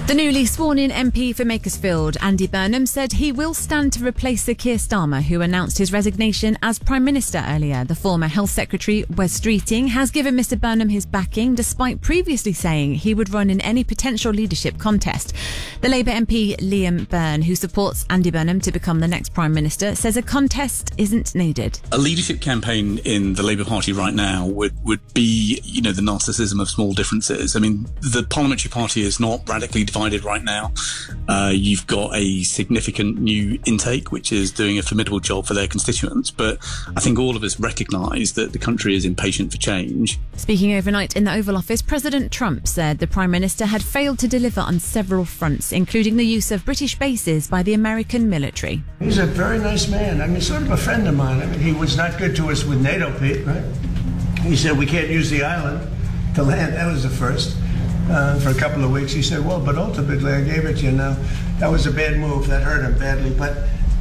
The newly sworn-in MP for Makersfield, Andy Burnham, said he will stand to replace Sir Keir Starmer, who announced his resignation as Prime Minister earlier. The former Health Secretary, Wes Streeting, has given Mr Burnham his backing, despite previously saying he would run in any potential leadership contest. The Labour MP Liam Byrne, who supports Andy Burnham to become the next Prime Minister, says a contest isn't needed. A leadership campaign in the Labour Party right now would be, the narcissism of small differences. I mean, the Parliamentary Party is not radically divided right now. You've got a significant new intake, which is doing a formidable job for their constituents. But I think all of us recognise that the country is impatient for change. Speaking overnight in the Oval Office, President Trump said the Prime Minister had failed to deliver on several fronts, including the use of British bases by the American military. He's a very nice man. I mean, sort of a friend of mine. I mean, he was not good to us with NATO, Pete, right? He said we can't use the island to land. That was the first. For a couple of weeks, he said, well, but ultimately I gave it to you now. That was a bad move. That hurt him badly. But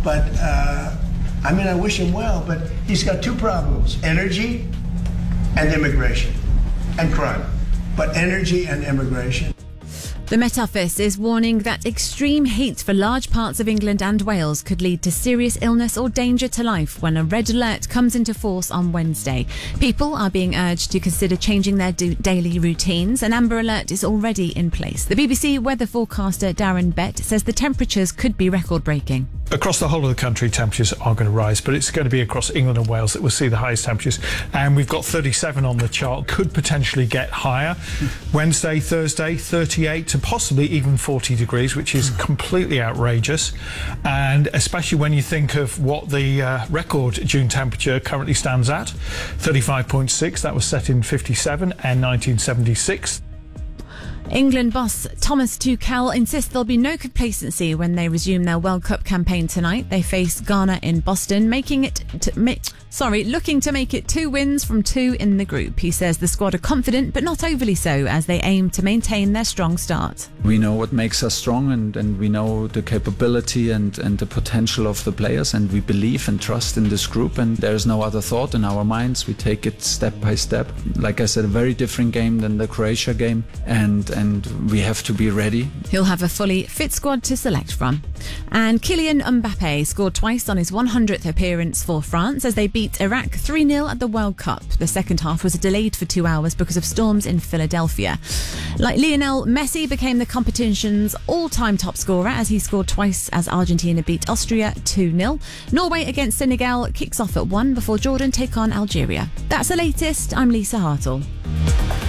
I wish him well, but he's got two problems: energy and immigration and crime. But energy and immigration. The Met Office is warning that extreme heat for large parts of England and Wales could lead to serious illness or danger to life when a red alert comes into force on Wednesday. People are being urged to consider changing their daily routines. An amber alert is already in place. The BBC weather forecaster Darren Bett says the temperatures could be record-breaking. Across the whole of the country, temperatures are going to rise, but it's going to be across England and Wales that we'll see the highest temperatures. And we've got 37 on the chart, could potentially get higher. Wednesday, Thursday, 38 to possibly even 40 degrees, which is completely outrageous. And especially when you think of what the record June temperature currently stands at, 35.6. That was set in 57 and 1976. England boss Thomas Tuchel insists there'll be no complacency when they resume their World Cup campaign tonight. They face Ghana in Boston, looking to make it 2 wins from 2 in the group. He says the squad are confident, but not overly so, as they aim to maintain their strong start. We know what makes us strong, and we know the capability and the potential of the players, and we believe and trust in this group, and there is no other thought in our minds. We take it step by step. Like I said, a very different game than the Croatia game, and we have to be ready. He'll have a fully fit squad to select from. And Kylian Mbappe scored twice on his 100th appearance for France as they beat Iraq 3-0 at the World Cup. The second half was delayed for 2 hours because of storms in Philadelphia. Like Lionel Messi became the competition's all-time top scorer as he scored twice as Argentina beat Austria 2-0. Norway against Senegal kicks off at 1 before Jordan take on Algeria. That's the latest. I'm Lisa Hartle.